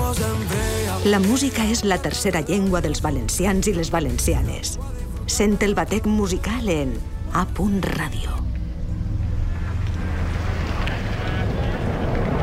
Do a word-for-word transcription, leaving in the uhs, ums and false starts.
La música és la tercera llengua dels valencians i les valencianes. Sent el batec musical en A Punt Ràdio.